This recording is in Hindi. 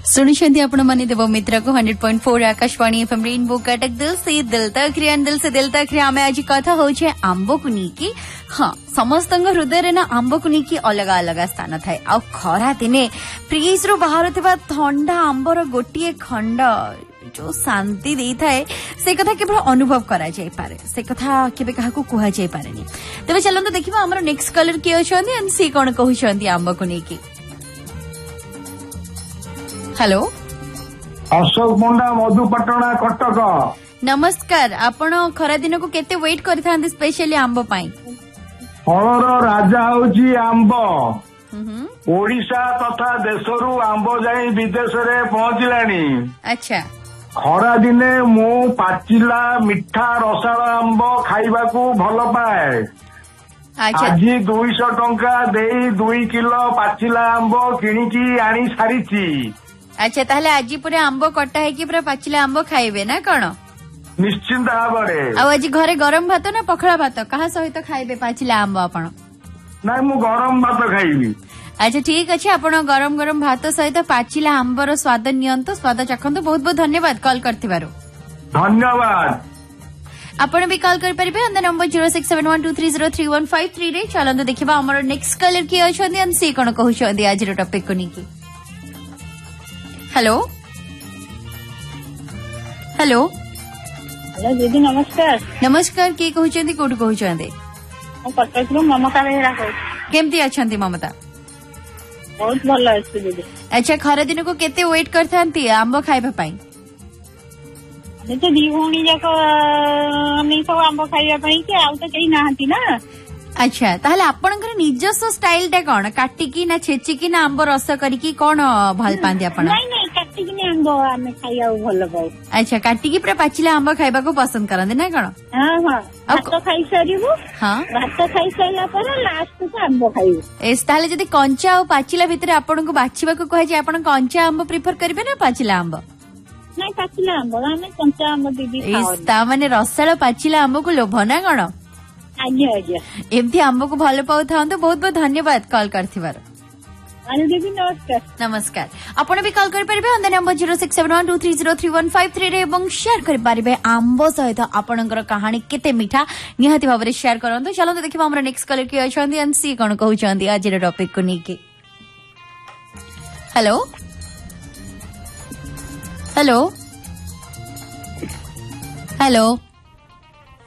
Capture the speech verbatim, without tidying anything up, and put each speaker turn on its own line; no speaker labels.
सुनिछंती आपण माने देव मित्र को hundred point four Akashvani FM rainbow Cuttack दिल से दिल तक रे दिल से दिल तक रे आमे आज कथा होछे आंबो को नीकी हाँ समस्तंग हृदय रे ना आंबो को नीकी अलग अलग स्थान थाए आ खरा दिने फ्रिज रो बाहर थिबा ठंडा आंबर गोटिए खंड जो शांति दे थाए से कथा केवल अनुभव करा जाय पारे से कथा केबे काहा को कुहा जाय पारेनी तबे चलंतो देखिबा हमर नेक्स्ट कलर के अछंती एंड सी कोन कहउछंती आंबो को नीकी। हेलो
अशोक मुंडा मधुपाटना कटक।
नमस्कार आपण खरा दिन को केते वेट करथांती स्पेशली आंबो पाई।
फलर राजा होची आंबो ओडिशा तथा देशरू आंबो जाई विदेश रे पहुंचलानी।
अच्छा
खरा दिने मु पाचिला मिठा रसाळ आंबो खाइबाकू भल पाए। आज दुई सौ टंका देई दुई किलो पाचिला आंबो किणिकी आनी सारिची।
अच्छा ताहले आज पूरे आंबो कटा है कि पूरा पाचिला आंबो खाइबे ना कौन?
निश्चिंत भाबरे।
आ आज घरे गरम भात ना पखळा भात कहा सहित खाइबे पाचिला आंबो आपण?
नाही मु गरम भात खाइबी।
अच्छा ठीक अच्छे आपण गरम गरम भात सहित पाचिला आंबर स्वाद नियंतो स्वाद चखंतो। बहुत बहुत धन्यवाद कॉल करथिबारो।
धन्यवाद।
आपण भी कॉल कर परिबे on the number zero six seven one two three zero three one five three रे। चलंतो देखिबा हमर नेक्स्ट कलर की अछंती एंड से कोन कहउछंती आज रो टॉपिक को निकी। हेलो हेलो
हेलो दीदी नमस्कार।
नमस्कार के कहउछंती कोड कहउछंती?
मो कटक रो ममता बेहरा को।
केमती अछंती ममता?
बहुत भलो अछि दीदी।
अच्छा खरा दिन को केते वेट करथांती आंबो खाइबा पई?
ने तो दी भौणी जाको हम सब आंबो खाइबा पई कि आउ तो केही नाहंती ना।
अच्छा ताहले आपनकर निजस्व स्टाइल टा कोन काटिकी ना छेचिकी ना आंबो रस करिकी कोन भल पांदी आपण?
नहीं नहीं काटिकी ने आंबो हमें खाइया भल पाऊ।
अच्छा काटिकी पूरा पाचिला आंबो खाइबा को पसंद करंदे ना कोन?
हां हां भात खाइ सरीबो। हां भात खाइ सैला पर लास्ट को आंबो खाइबो।
एस ताहले जदी कंचा और पाचिला भितरे आपण को बाछिबा को कहे जे आपण कंचा आंबो प्रेफर करबे ना पाचिला आंबो?
नहीं पाचिला आंबो हमें कंचा आंबो दीदी खाओ।
एस ता माने रसाळ पाचिला आंबो को लोभ ना कोन?
आज्ञा आज्ञा
एमती आंबो को भल पाउ थांतो। बहुत बहुत धन्यवाद कॉल करथिबार।
अनु दीदी नमस्कार।
नमस्कार आपण भी कॉल कर परिबे on the number zero six seven one two three zero three one five three रे एवं शेयर कर परिबे आंबो सहित आपणकर कहानी केते मिठा निहाती भाबरे शेयर करंतो। चलंतो देखिबा हमरा नेक्स्ट कलर के अछंती एंड सी कोन कहउचंती आज रे टॉपिक को नीके। Hello hello hello